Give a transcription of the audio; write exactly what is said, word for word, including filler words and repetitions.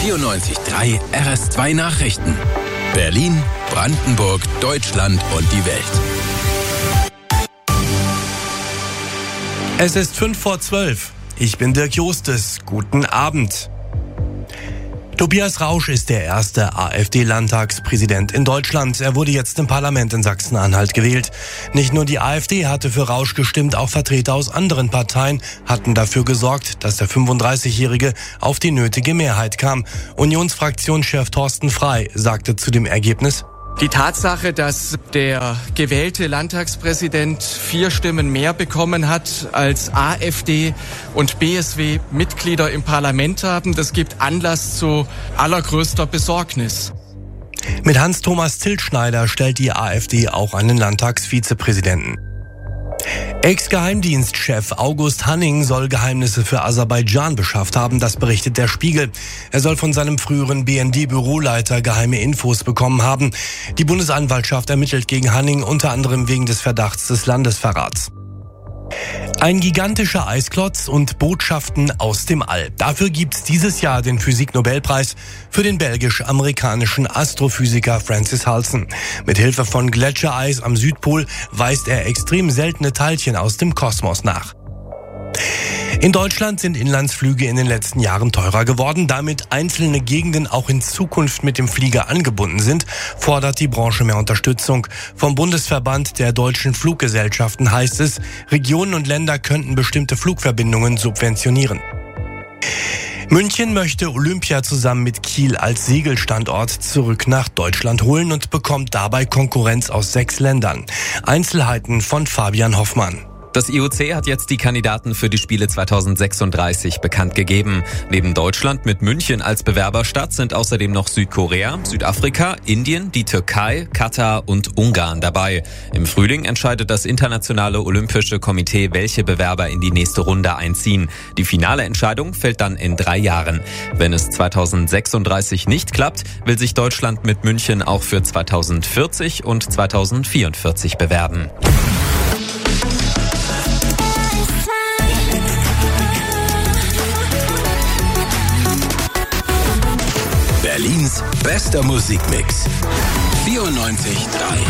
vierundneunzig Komma drei R S zwei Nachrichten. Berlin, Brandenburg, Deutschland und die Welt. Es ist fünf vor zwölf. Ich bin Dirk Justes. Guten Abend. Tobias Rausch ist der erste AfD-Landtagspräsident in Deutschland. Er wurde jetzt im Parlament in Sachsen-Anhalt gewählt. Nicht nur die AfD hatte für Rausch gestimmt, auch Vertreter aus anderen Parteien hatten dafür gesorgt, dass der fünfunddreißigjährige auf die nötige Mehrheit kam. Unionsfraktionschef Thorsten Frey sagte zu dem Ergebnis: Die Tatsache, dass der gewählte Landtagspräsident vier Stimmen mehr bekommen hat als AfD und B S W-Mitglieder im Parlament haben, das gibt Anlass zu allergrößter Besorgnis. Mit Hans-Thomas Ziltschneider stellt die AfD auch einen Landtagsvizepräsidenten. Ex-Geheimdienstchef August Hanning soll Geheimnisse für Aserbaidschan beschafft haben, das berichtet der Spiegel. Er soll von seinem früheren B N D-Büroleiter geheime Infos bekommen haben. Die Bundesanwaltschaft ermittelt gegen Hanning unter anderem wegen des Verdachts des Landesverrats. Ein gigantischer Eisklotz und Botschaften aus dem All. Dafür gibt's dieses Jahr den Physiknobelpreis für den belgisch-amerikanischen Astrophysiker Francis Halsen. Mit Hilfe von Gletschereis am Südpol weist er extrem seltene Teilchen aus dem Kosmos nach. In Deutschland sind Inlandsflüge in den letzten Jahren teurer geworden. Damit einzelne Gegenden auch in Zukunft mit dem Flieger angebunden sind, fordert die Branche mehr Unterstützung. Vom Bundesverband der deutschen Fluggesellschaften heißt es, Regionen und Länder könnten bestimmte Flugverbindungen subventionieren. München möchte Olympia zusammen mit Kiel als Segelstandort zurück nach Deutschland holen und bekommt dabei Konkurrenz aus sechs Ländern. Einzelheiten von Fabian Hoffmann. Das I O C hat jetzt die Kandidaten für die Spiele zweitausendsechsunddreißig bekannt gegeben. Neben Deutschland mit München als Bewerberstadt sind außerdem noch Südkorea, Südafrika, Indien, die Türkei, Katar und Ungarn dabei. Im Frühling entscheidet das Internationale Olympische Komitee, welche Bewerber in die nächste Runde einziehen. Die finale Entscheidung fällt dann in drei Jahren. Wenn es zweitausendsechsunddreißig nicht klappt, will sich Deutschland mit München auch für zweitausendvierzig und zweitausendvierundvierzig bewerben. Berlins bester Musikmix. vierundneunzig Komma drei